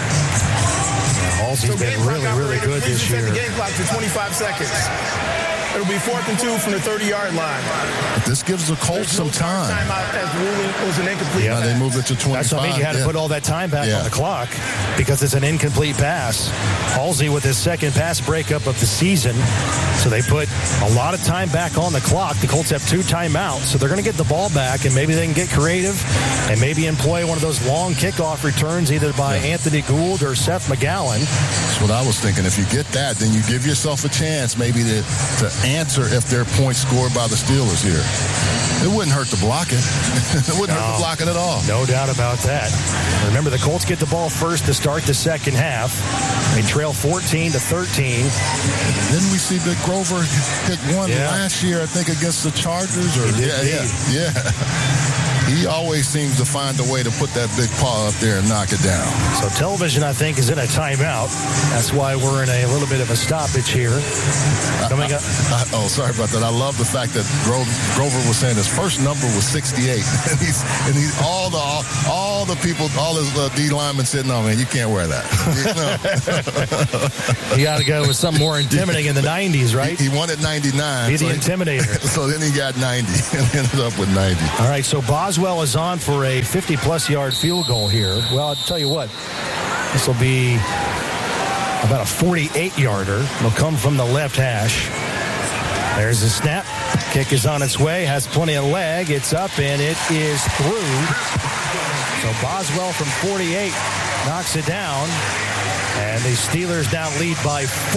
Halsey's been really, really good this year. The game clock to 25 seconds. It'll be 4th and 2 from the 30-yard line. This gives the Colts some time. Timeout as ruling was an incomplete pass. They moved it to 25. That's what I mean. You had to put all that time back on the clock because it's an incomplete pass. Halsey with his second pass breakup of the season. So they put a lot of time back on the clock. The Colts have 2 timeouts, so they're going to get the ball back, and maybe they can get creative and maybe employ one of those long kickoff returns either by Anthony Gould or Seth McGowan. That's what I was thinking. If you get that, then you give yourself a chance maybe to answer if there are points scored by the Steelers here. It wouldn't hurt to block it. It wouldn't hurt to block it at all. No doubt about that. Remember, the Colts get the ball first to start the second half. They trail 14-13. Didn't we see Big Grover hit one last year, I think, against the Chargers? Or yeah. He always seems to find a way to put that big paw up there and knock it down. So television, I think, is in a timeout. That's why we're in a little bit of a stoppage here. Coming up. Sorry about that. I love the fact that Grover was saying his first number was 68. and he's all the people, all his D linemen said, no, man, you can't wear that. You got to go with something more intimidating in the 90s, right? He wanted 99. Be the intimidator. So then he got 90 and ended up with 90. All right, so Boswell is on for a 50-plus yard field goal here. Well, I'll tell you what, this will be about a 48-yarder. It'll come from the left hash. There's the snap. Kick is on its way, has plenty of leg. It's up, and it is through. So Boswell from 48 knocks it down. And the Steelers now lead by 4,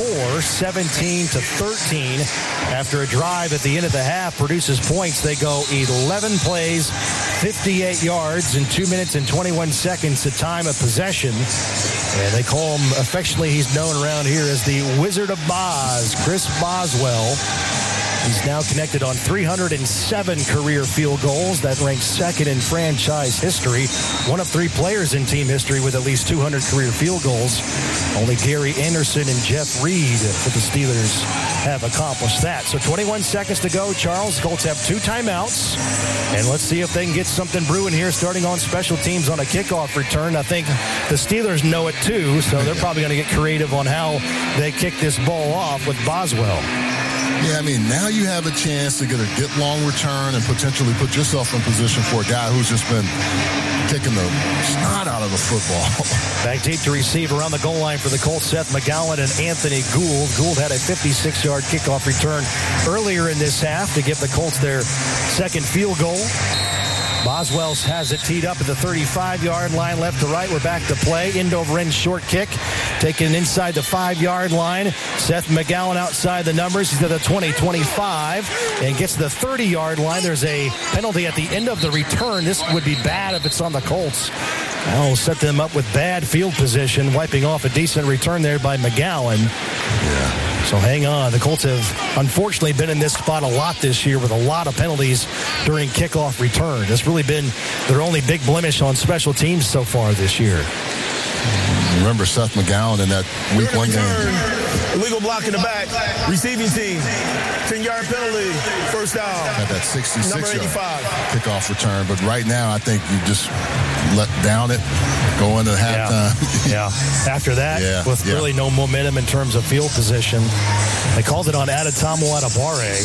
17-13. After a drive at the end of the half produces points, they go 11 plays, 58 yards in 2 minutes and 21 seconds to time of possession. And they call him, affectionately, he's known around here as the Wizard of Boz, Chris Boswell. He's now connected on 307 career field goals. That ranks second in franchise history. One of 3 players in team history with at least 200 career field goals. Only Gary Anderson and Jeff Reed for the Steelers have accomplished that. So 21 seconds to go. Charles, Colts have 2 timeouts. And let's see if they can get something brewing here starting on special teams on a kickoff return. I think the Steelers know it too, so they're probably going to get creative on how they kick this ball off with Boswell. Yeah, I mean, now you have a chance to get a long return and potentially put yourself in position for a guy who's just been kicking the snot out of the football. Back deep to receive around the goal line for the Colts, Seth McGowan and Anthony Gould. Gould had a 56-yard kickoff return earlier in this half to give the Colts their second field goal. Boswell has it teed up at the 35-yard line, left to right. We're back to play. End-over-end short kick. Taken inside the 5-yard line. Seth McGowan outside the numbers. He's at the 20-25 and gets the 30-yard line. There's a penalty at the end of the return. This would be bad if it's on the Colts. That'll set them up with bad field position, wiping off a decent return there by McGowan. Yeah. So hang on. The Colts have unfortunately been in this spot a lot this year with a lot of penalties during kickoff return. It's really been their only big blemish on special teams so far this year. Remember Seth McGowan in that week 1 game. Illegal block in the back. Receiving team. 10-yard penalty. First down. Had that 66-yard kickoff return. But right now, I think you just let down it, go into halftime. Yeah. After that, with really no momentum in terms of field position, they called it on Adetomo Adebawore.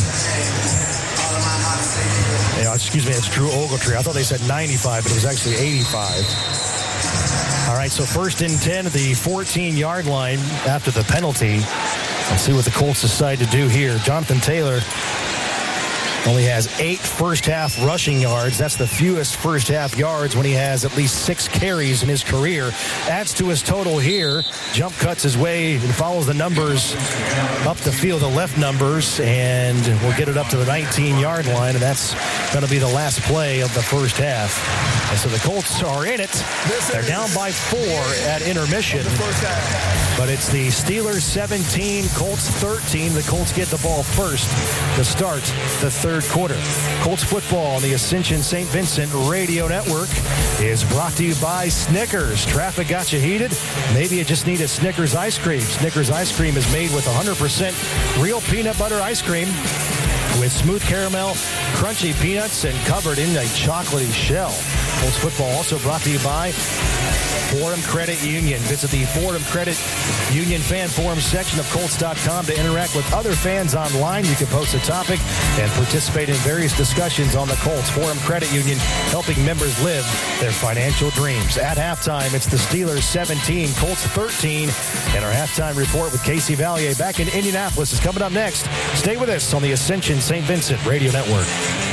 Excuse me, it's Drew Ogletree. I thought they said 95, but it was actually 85. All right, so 1st and 10 at the 14-yard line after the penalty. Let's see what the Colts decide to do here. Jonathan Taylor only has 8 first-half rushing yards. That's the fewest first-half yards when he has at least 6 carries in his career. Adds to his total here. Jump cuts his way and follows the numbers up the field, the left numbers, and we'll get it up to the 19-yard line, and that's going to be the last play of the first half. And so the Colts are in it. They're down by 4 at intermission. But it's the Steelers 17, Colts 13. The Colts get the ball first to start the third quarter. Colts football on the Ascension St. Vincent Radio Network is brought to you by Snickers. Traffic got you heated? Maybe you just need a Snickers ice cream. Snickers ice cream is made with 100% real peanut butter ice cream with smooth caramel, crunchy peanuts, and covered in a chocolatey shell. Colts football also brought to you by Fordham Credit Union. Visit the Fordham Credit Union fan forum section of Colts.com to interact with other fans online. You can post a topic and participate in various discussions on the Colts. Fordham Credit Union, helping members live their financial dreams. At halftime, it's the Steelers 17, Colts 13. And our halftime report with Casey Valier back in Indianapolis is coming up next. Stay with us on the Ascension St. Vincent Radio Network.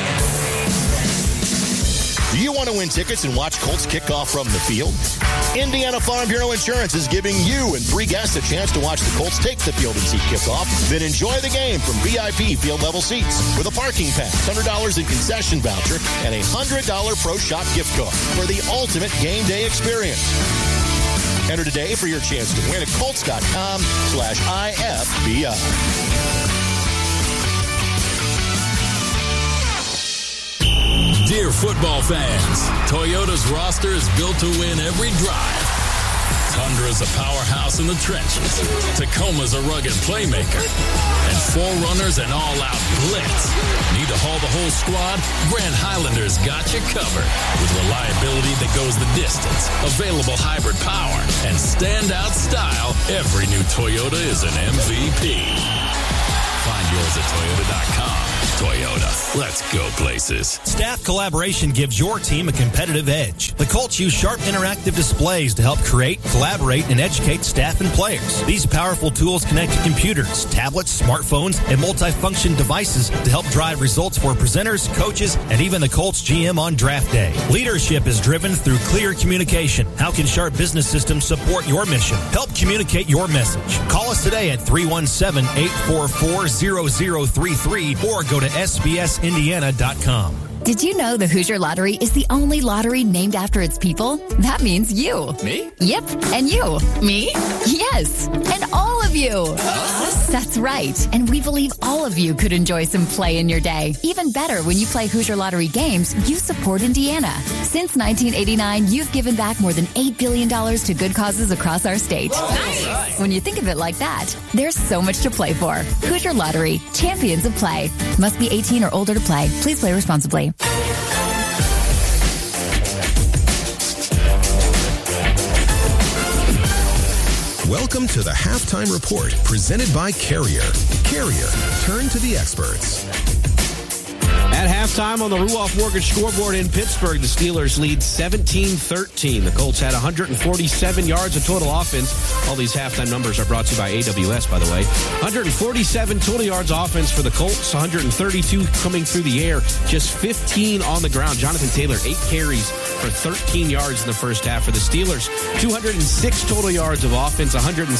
Do you want to win tickets and watch Colts kickoff from the field? Indiana Farm Bureau Insurance is giving you and 3 guests a chance to watch the Colts take the field and see kickoff, then enjoy the game from VIP field level seats with a parking pass, $100 in concession voucher, and a $100 Pro Shop gift card for the ultimate game day experience. Enter today for your chance to win at Colts.com/IFBI. Dear football fans, Toyota's roster is built to win every drive. Tundra's a powerhouse in the trenches. Tacoma's a rugged playmaker. And 4Runner's an all-out blitz. Need to haul the whole squad? Grand Highlander's got you covered. With reliability that goes the distance, available hybrid power, and standout style, every new Toyota is an MVP. Find yours at Toyota.com. Toyota, let's go places. Staff collaboration gives your team a competitive edge. The Colts use sharp interactive displays to help create, collaborate, and educate staff and players. These powerful tools connect to computers, tablets, smartphones, and multifunction devices to help drive results for presenters, coaches, and even the Colts GM on draft day. Leadership is driven through clear communication. How can Sharp Business Systems support your mission? Help communicate your message. Call us today at 317-844-0033 or go to sbsindiana.com. Did you know the Hoosier Lottery is the only lottery named after its people? That means you. Me? Yep, and you. Me? Yes, and all of you. Us? That's right, and we believe all of you could enjoy some play in your day. Even better, when you play Hoosier Lottery games, you support Indiana. Since 1989, you've given back more than $8 billion to good causes across our state. Nice. When you think of it like that, there's so much to play for. Hoosier Lottery, champions of play. Must be 18 or older to play. Please play responsibly. Welcome to the Halftime Report, presented by Carrier. Carrier, turn to the experts. At halftime on the Ruoff Mortgage scoreboard in Pittsburgh, the Steelers lead 17-13. The Colts had 147 yards of total offense. All these halftime numbers are brought to you by AWS, by the way. 147 total yards offense for the Colts, 132 coming through the air, just 15 on the ground. Jonathan Taylor, 8 carries for 13 yards in the first half for the Steelers. 206 total yards of offense,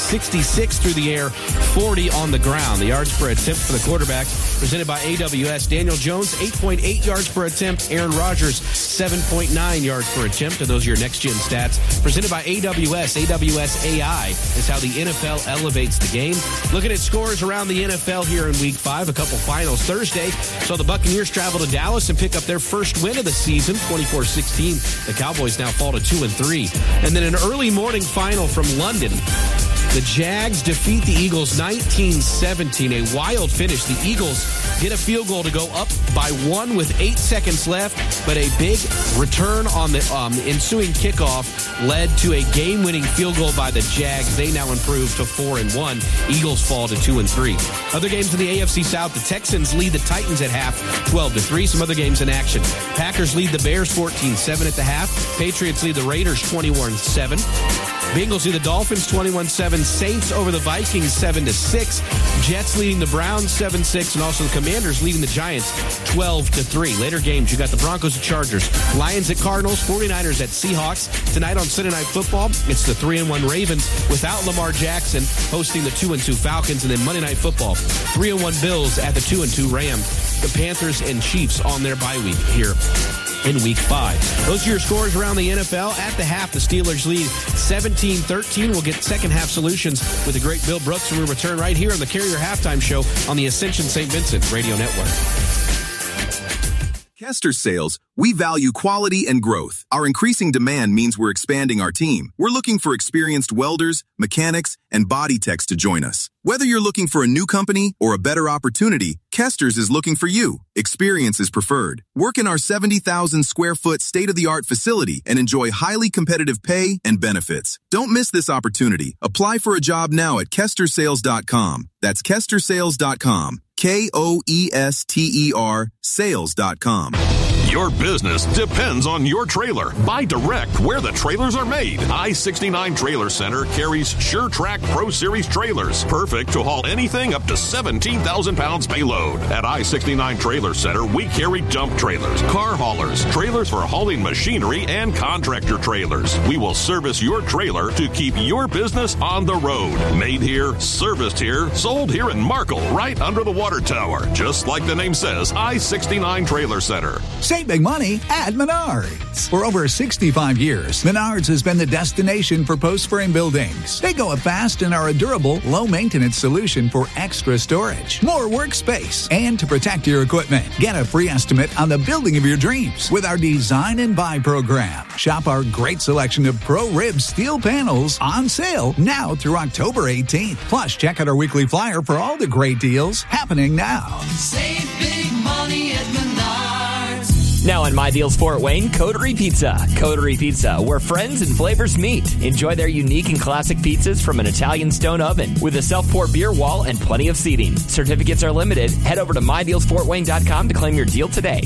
166 through the air, 40 on the ground. The yards per attempt for the quarterback, presented by AWS. Daniel Jones, 8.8 yards per attempt. Aaron Rodgers, 7.9 yards per attempt. And those are your next-gen stats. Presented by AWS. AWS AI is how the NFL elevates the game. Looking at scores around the NFL here in Week 5, a couple finals. Thursday saw the Buccaneers travel to Dallas and pick up their first win of the season, 24-16. The Cowboys now fall to 2-3. And then an early morning final from London. The Jags defeat the Eagles 19-17, a wild finish. The Eagles get a field goal to go up by 1 with 8 seconds left, but a big return on the ensuing kickoff led to a game-winning field goal by the Jags. They now improve to 4-1. Eagles fall to 2-3. Other games in the AFC South, the Texans lead the Titans at half, 12-3. Some other games in action. Packers lead the Bears 14-7 at the half. Patriots lead the Raiders 21-7. Bengals lead the Dolphins 21-7. Saints over the Vikings 7-6. Jets leading the Browns 7-6, and also the Commanders leading the Giants 12-3. Later games, you got the Broncos at Chargers, Lions at Cardinals, 49ers at Seahawks. Tonight on Sunday Night Football, it's the 3-1 Ravens without Lamar Jackson hosting the 2-2 Falcons, and then Monday Night Football, 3-1 Bills at the 2-2 Rams. The Panthers and Chiefs on their bye week here in Week 5. Those are your scores around the NFL. At the half, the Steelers lead 17-13. We'll get second half solutions with the great Bill Brooks when we return right here on the Carrier Halftime Show on the Ascension St. Vincent Radio Network. Kester Sales, we value quality and growth. Our increasing demand means we're expanding our team. We're looking for experienced welders, mechanics, and body techs to join us. Whether you're looking for a new company or a better opportunity, Kester's is looking for you. Experience is preferred. Work in our 70,000 square foot state-of-the-art facility and enjoy highly competitive pay and benefits. Don't miss this opportunity. Apply for a job now at KesterSales.com. That's KesterSales.com. KOESTER sales.com. Your business depends on your trailer. Buy direct where the trailers are made. I-69 Trailer Center carries SureTrack Pro Series trailers, perfect to haul anything up to 17,000 pounds payload. At I-69 Trailer Center, we carry dump trailers, car haulers, trailers for hauling machinery, and contractor trailers. We will service your trailer to keep your business on the road. Made here, serviced here, sold here in Markle, right under the water tower. Just like the name says, I-69 Trailer Center. Save big money at Menards. For over 65 years, Menards has been the destination for post-frame buildings. They go up fast and are a durable, low-maintenance solution for extra storage, more workspace, and to protect your equipment. Get a free estimate on the building of your dreams with our Design and Buy program. Shop our great selection of Pro-Rib steel panels on sale now through October 18th. Plus, check out our weekly flyer for all the great deals happening now. Save big money at Menards. Now on My Deals Fort Wayne, Coterie Pizza. Coterie Pizza, where friends and flavors meet. Enjoy their unique and classic pizzas from an Italian stone oven with a self-pour beer wall and plenty of seating. Certificates are limited. Head over to MyDealsFortWayne.com to claim your deal today.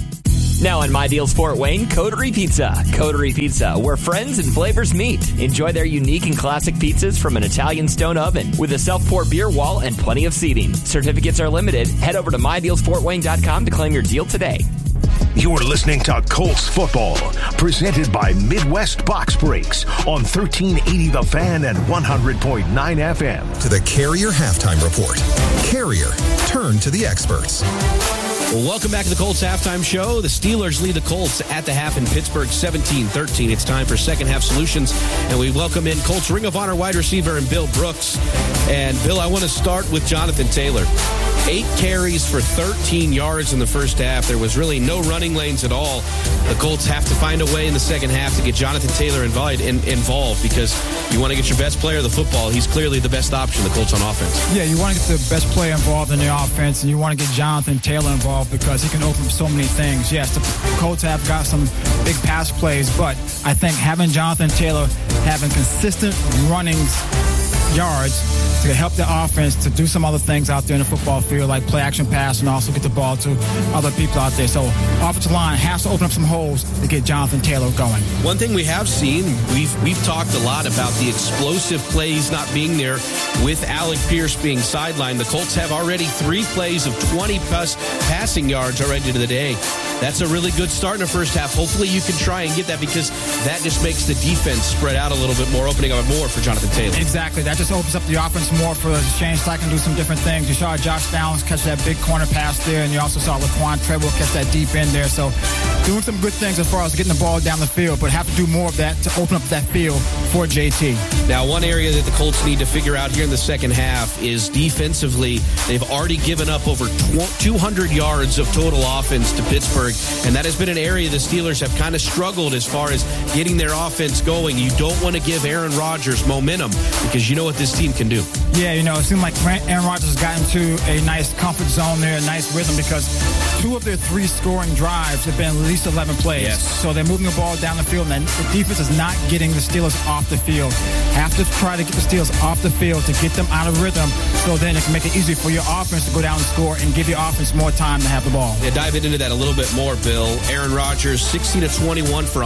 Now on My Deals Fort Wayne, Coterie Pizza. Coterie Pizza, where friends and flavors meet. Enjoy their unique and classic pizzas from an Italian stone oven with a self-pour beer wall and plenty of seating. Certificates are limited. Head over to MyDealsFortWayne.com to claim your deal today. You're listening to Colts Football, presented by Midwest Box Breaks on 1380 The Fan and 100.9 FM. To the Carrier Halftime Report. Carrier, turn to the experts. Well, welcome back to the Colts Halftime Show. The Steelers lead the Colts at the half in Pittsburgh 17-13. It's time for second half solutions, and we welcome in Colts Ring of Honor wide receiver and Bill Brooks. And Bill, I want to start with Jonathan Taylor. 8 carries for 13 yards in the first half. There was really no running lanes at all. The Colts have to find a way in the second half to get Jonathan Taylor involved because you want to get your best player of the football. He's clearly the best option, the Colts on offense. Yeah, you want to get the best player involved in the offense, and you want to get Jonathan Taylor involved because he can open up so many things. Yes, the Colts have got some big pass plays, but I think having Jonathan Taylor having consistent runnings yards to help the offense to do some other things out there in the football field, like play action pass and also get the ball to other people out there. So offensive line has to open up some holes to get Jonathan Taylor going. One thing we have seen, we've talked a lot about the explosive plays not being there with Alec Pierce being sidelined. The Colts have already 3 plays of 20-plus passing yards already to the day. That's a really good start in the first half. Hopefully you can try and get that because that just makes the defense spread out a little bit more, opening up more for Jonathan Taylor. Exactly. That just opens up the offense more for Shane Steichen to do some different things. You saw Josh Downs catch that big corner pass there, and you also saw Laquan Treadwell catch that deep end there. So doing some good things as far as getting the ball down the field, but have to do more of that to open up that field for JT. Now, one area that the Colts need to figure out here in the second half is defensively. They've already given up over 200 yards of total offense to Pittsburgh, and that has been an area the Steelers have kind of struggled as far as getting their offense going. You don't want to give Aaron Rodgers momentum because you know what this team can do. Yeah, you know, it seemed like Aaron Rodgers got into a nice comfort zone there, a nice rhythm, because 2 of their 3 scoring drives have been at least 11 plays. Yes. So they're moving the ball down the field, and the defense is not getting the Steelers off the field. Have to try to get the Steelers off the field to get them out of rhythm, so then it can make it easy for your offense to go down and score and give your offense more time to have the ball. Yeah, dive into that a little bit more, Bill. Aaron Rodgers, 16 of 21 for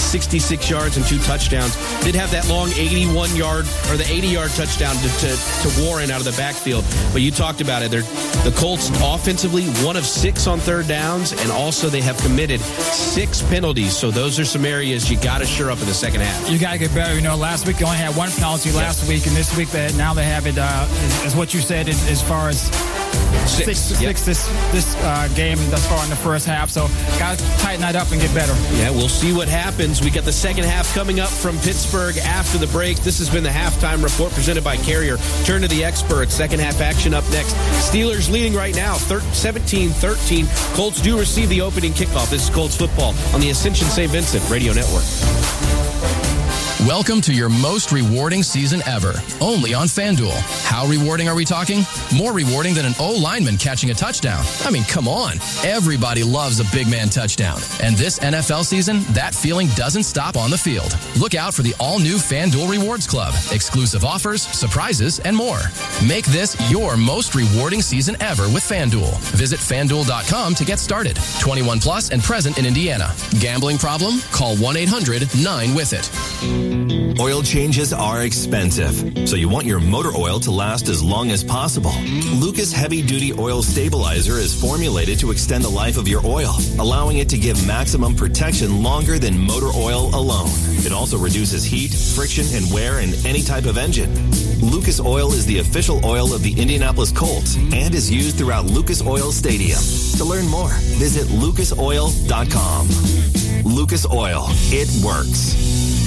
166 yards and 2 touchdowns. Did have that long 81-yard or the 80-yard touchdown to Warren out of the backfield. But you talked about it. The Colts offensively 1 of 6 on third downs, and also they have committed 6 penalties. So those are some areas you got to shore up in the second half. You got to get better. You know, last week they only had 1 penalty last week, and this week now they have it, is what you said as far as 6 this game thus far in the first half. So got to tighten that up and get better. Yeah, we'll see what happens. We got the second half coming up from Pittsburgh after the break. This has been the Halftime Report presented by Carrier. Turn to the experts. Second half action up next. Steelers leading right now, 17-13. Colts do receive the opening kickoff. This is Colts football on the Ascension St. Vincent Radio Network. Welcome to your most rewarding season ever, only on FanDuel. How rewarding are we talking? More rewarding than an O-lineman catching a touchdown. I mean, come on. Everybody loves a big man touchdown. And this NFL season, that feeling doesn't stop on the field. Look out for the all-new FanDuel Rewards Club. Exclusive offers, surprises, and more. Make this your most rewarding season ever with FanDuel. Visit FanDuel.com to get started. 21 plus and present in Indiana. Gambling problem? Call 1-800-9-WITH-IT. Oil changes are expensive, so you want your motor oil to last as long as possible. Lucas Heavy Duty Oil Stabilizer is formulated to extend the life of your oil, allowing it to give maximum protection longer than motor oil alone. It also reduces heat, friction, and wear in any type of engine. Lucas Oil is the official oil of the Indianapolis Colts and is used throughout Lucas Oil Stadium. To learn more, visit lucasoil.com. Lucas Oil. It works.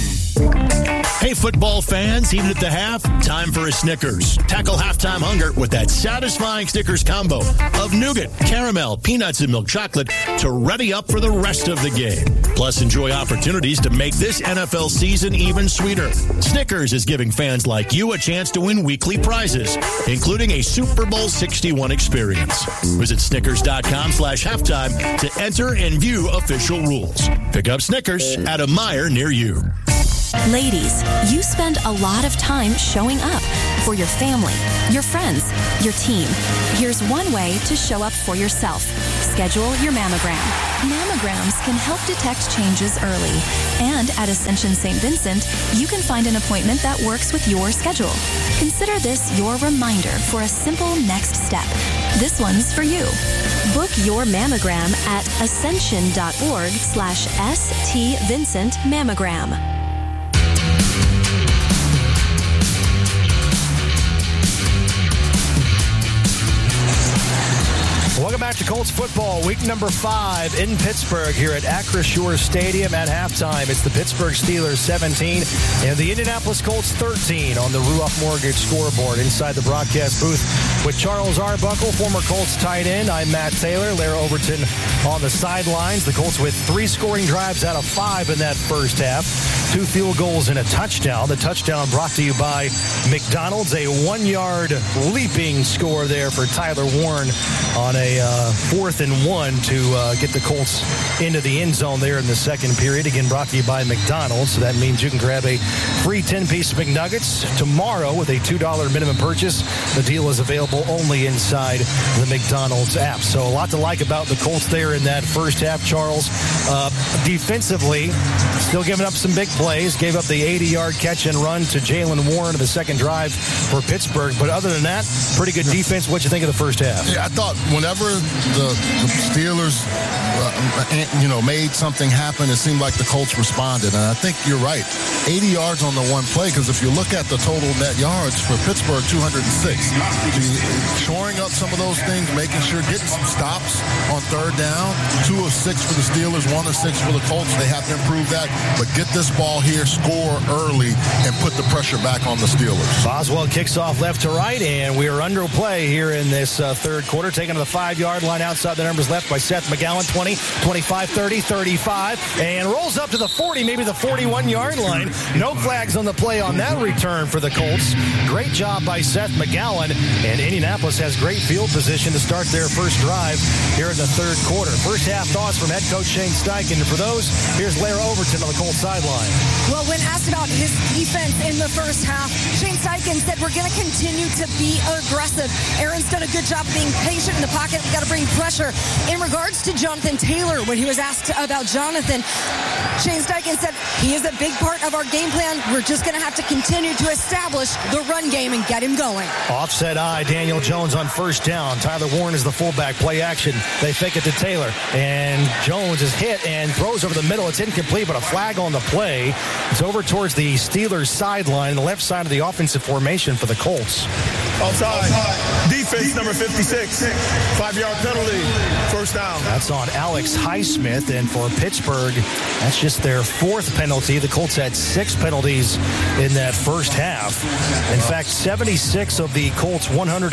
Hey, football fans, heated at the half? Time for a Snickers. Tackle halftime hunger with that satisfying Snickers combo of nougat, caramel, peanuts, and milk chocolate to ready up for the rest of the game. Plus, enjoy opportunities to make this NFL season even sweeter. Snickers is giving fans like you a chance to win weekly prizes, including a Super Bowl 61 experience. Visit Snickers.com/halftime to enter and view official rules. Pick up Snickers at a Meijer near you. Ladies, you spend a lot of time showing up for your family, your friends, your team. Here's one way to show up for yourself. Schedule your mammogram. Mammograms can help detect changes early. And at Ascension St. Vincent, you can find an appointment that works with your schedule. Consider this your reminder for a simple next step. This one's for you. Book your mammogram at ascension.org/St. Vincent Mammogram. Welcome back to Colts football, week number 5 in Pittsburgh here at Acrisure Stadium at halftime. It's the Pittsburgh Steelers 17 and the Indianapolis Colts 13 on the Ruoff Mortgage scoreboard. Inside the broadcast booth with Charles Arbuckle, former Colts tight end. I'm Matt Taylor. Lara Overton on the sidelines. The Colts with 3 scoring drives out of 5 in that first half. 2 field goals and a touchdown. The touchdown brought to you by McDonald's. A 1-yard leaping score there for Tyler Warren on a 4th and 1 to get the Colts into the end zone there in the second period. Again, brought to you by McDonald's. So that means you can grab a free 10-piece McNuggets tomorrow with a $2 minimum purchase. The deal is available only inside the McDonald's app. So a lot to like about the Colts there in that first half, Charles. Defensively, still giving up some big plays. Gave up the 80-yard catch and run to Jaylen Warren in the second drive for Pittsburgh. But other than that, pretty good defense. What'd you think of the first half? Yeah, I thought whenever the Steelers, made something happen, it seemed like the Colts responded. And I think you're right. 80 yards on the one play, because if you look at the total net yards for Pittsburgh, 206. Shoring up some of those things, making sure, getting some stops on third down. 2 of 6 for the Steelers, 1 of 6 for the Colts. They have to improve that. But get this ball here, score early, and put the pressure back on the Steelers. Boswell kicks off left to right, and we are under play here in this third quarter. Taken to the 5-yard line outside the numbers left by Seth McGowan. 20, 25, 30, 35, and rolls up to the 40, maybe the 41-yard line. No flags on the play on that return for the Colts. Great job by Seth McGowan, and Indianapolis has great field position to start their first drive here in the third quarter. First half thoughts from head coach Shane Steichen. For those, here's Lara Overton on the Colts sideline. Well, when asked about his defense in the first half, Shane Steichen said we're going to continue to be aggressive. Aaron's done a good job being patient in the pocket. We've got to bring pressure. In regards to Jonathan Taylor, when he was asked about Jonathan, Shane Steichen said he is a big part of our game plan. We're just going to have to continue to establish the run game and get him going. Offset eye, Daniel Jones on first down. Tyler Warren is the fullback. Play action. They fake it to Taylor, and Jones is hit and throws over the middle. It's incomplete, but a flag on the play. It's over towards the Steelers sideline, the left side of the offensive formation for the Colts. Offside. Defense number 56. 5-yard penalty. First down. That's on Alex Highsmith. And for Pittsburgh, that's just their 4th penalty. The Colts had 6 penalties in that first half. In fact, 76 of the Colts'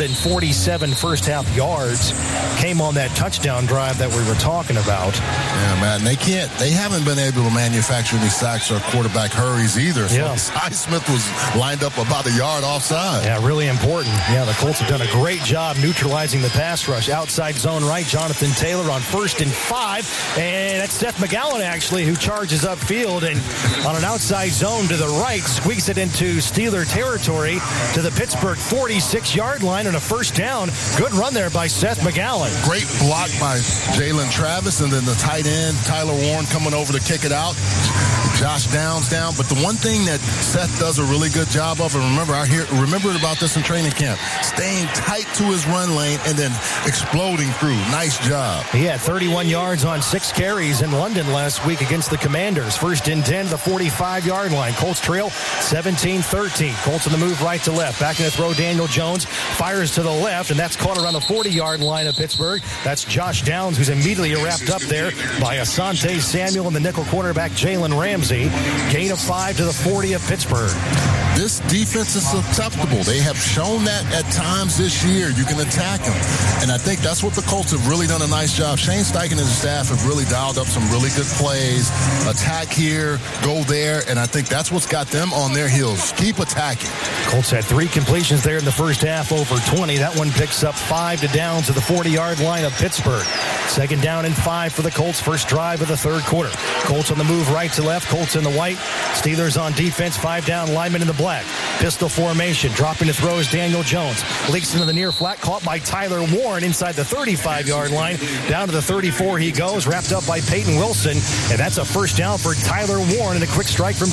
147 first half yards came on that touchdown drive that we were talking about. Yeah, man, they haven't been able to manufacture any sacks or quarterback hurries either. So Highsmith was lined up about a yard offside. Yeah, really important. Yeah, the Colts have done a great job neutralizing the pass rush. Outside zone right, Jonathan Taylor on 1st and 5. And that's Seth McGowan, actually, who charges upfield. And on an outside zone to the right, squeaks it into Steeler territory to the Pittsburgh 46-yard line on a first down. Good run there by Seth McGowan. Great block by Jalen Travis, and then the tight end, Tyler Warren, coming over to kick it out. Josh Downs down. But the one thing that Seth does a really good job of, and remember about this in training camp, staying tight to his run lane and then exploding through. Nice job. He had 31 yards on 6 carries in London last week against the Commanders. 1st and 10 to the 45-yard line. Colts trail 17-13. Colts on the move right to left. Back in the throw, Daniel Jones fires to the left, and that's caught around the 40-yard line of Pittsburgh. That's Josh Downs, who's immediately wrapped up there by Asante Samuel and the nickel quarterback Jalen Ramsey. Gain of 5 to the 40 of Pittsburgh. This defense is susceptible. They have shown that at times this year. You can attack them. And I think that's what the Colts have really done a nice job. Shane Steichen and his staff have really dialed up some really good plays. Attack here, go there, and I think that's what's got them on their heels. Keep attacking. Colts had 3 completions there in the first half, over 20. That one picks up 5 to Downs to the 40-yard line of Pittsburgh. 2nd down and 5 for the Colts. First drive of the 3rd quarter. Colts on the move right to left. Colts in the white. Steelers on defense. 5 down, linemen in the black. Pistol formation. Dropping to throws, Daniel Jones. Leaks into the near flat. Caught by Tyler Warren inside the 35-yard line. Down to the 34 he goes. Wrapped up by Peyton Wilson. And that's a first down for Tyler Warren. And a quick strike from